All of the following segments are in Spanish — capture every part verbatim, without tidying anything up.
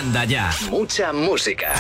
Manda ya. Mucha música.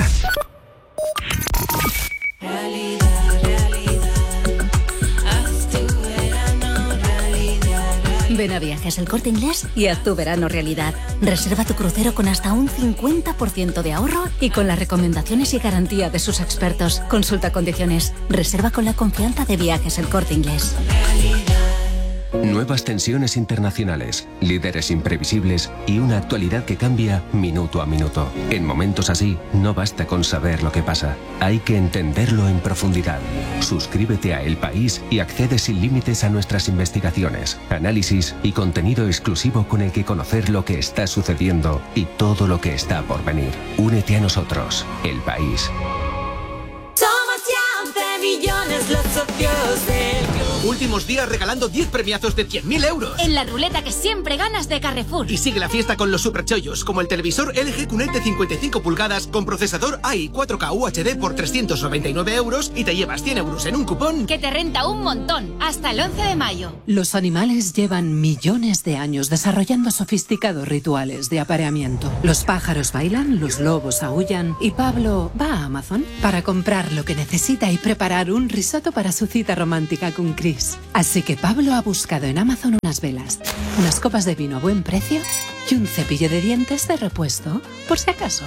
Realidad, realidad, haz tu verano realidad. Ven a Viajes El Corte Inglés y haz tu verano realidad. Reserva tu crucero con hasta un cincuenta por ciento de ahorro y con las recomendaciones y garantía de sus expertos. Consulta condiciones. Reserva con la confianza de Viajes El Corte Inglés. Nuevas tensiones internacionales, líderes imprevisibles y una actualidad que cambia minuto a minuto. En momentos así, no basta con saber lo que pasa. Hay que entenderlo en profundidad. Suscríbete a El País y accede sin límites a nuestras investigaciones, análisis y contenido exclusivo con el que conocer lo que está sucediendo y todo lo que está por venir. Únete a nosotros, El País. Somos ya once millones los socios del club. Últimos días regalando diez premiazos de cien mil euros. En la ruleta que siempre ganas de Carrefour. Y sigue la fiesta con los superchollos, como el televisor L G Q N E T de cincuenta y cinco pulgadas con procesador A I cuatro K U H D por trescientos noventa y nueve euros y te llevas cien euros en un cupón Que te renta un montón. Hasta el once de mayo. Los animales llevan millones de años desarrollando sofisticados rituales de apareamiento. Los pájaros bailan, los lobos aúllan y Pablo va a Amazon para comprar lo que necesita y preparar un risotto para su cita romántica con Chris. Así que Pablo ha buscado en Amazon unas velas, unas copas de vino a buen precio y un cepillo de dientes de repuesto, por si acaso.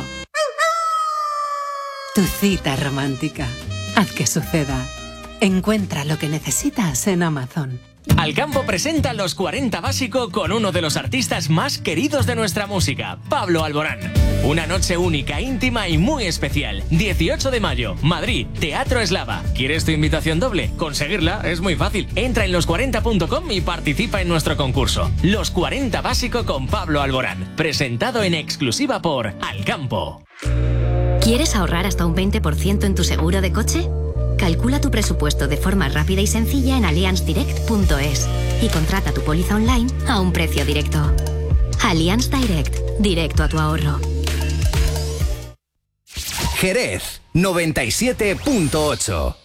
Tu cita romántica. Haz que suceda. Encuentra lo que necesitas en Amazon. Alcampo presenta Los cuarenta Básico con uno de los artistas más queridos de nuestra música, Pablo Alborán. Una noche única, íntima y muy especial. dieciocho de mayo, Madrid, Teatro Eslava. ¿Quieres tu invitación doble? Conseguirla es muy fácil. Entra en los cuarenta punto com y participa en nuestro concurso. Los cuarenta Básico con Pablo Alborán. Presentado en exclusiva por Alcampo. ¿Quieres ahorrar hasta un veinte por ciento en tu seguro de coche? Calcula tu presupuesto de forma rápida y sencilla en allianz direct punto es y contrata tu póliza online a un precio directo. Allianz Direct, directo a tu ahorro. Jerez noventa y siete punto ocho.